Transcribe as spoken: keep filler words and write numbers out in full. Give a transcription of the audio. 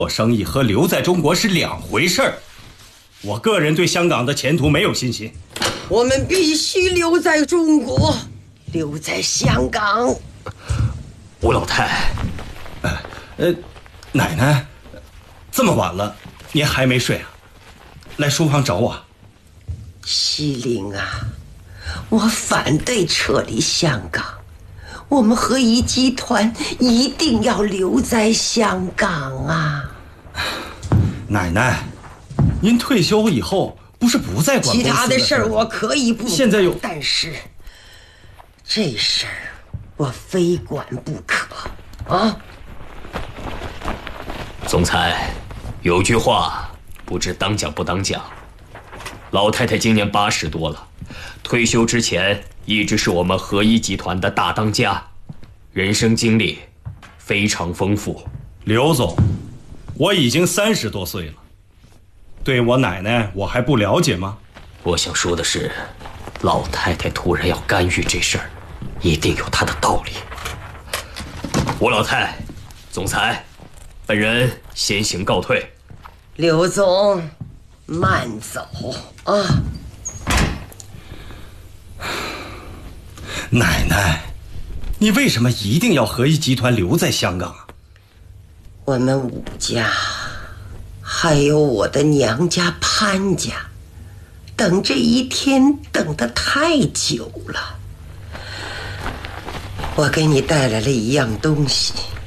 做生意和留在中国是两回事儿。我个人对香港的前途没有信心。 我们必须留在中国，留在香港。 吴老太， 呃，呃，奶奶，这么晚了，您还没睡啊？来书房找我。 西陵啊，我反对撤离香港，我们合一集团一定要留在香港啊！ 奶奶，您退休以后不是不再管公司的其他的事儿我可以不管， 现在有， 但是这事儿我非管不可啊！ 总裁，有句话不知当讲不当讲。老太太今年八十多了，退休之前一直是我们合一集团的大当家，人生经历非常丰富。 刘总，我已经三十多岁了，对我奶奶我还不了解吗？ 我想说的是，老太太突然要干预这事儿，一定有她的道理。吴老太，总裁，本人先行告退。 刘总，慢走啊！ 奶奶，你为什么一定要合一集团留在香港啊？ 我们武家，还有我的娘家潘家，等这一天等得太久了。我给你带来了一样东西，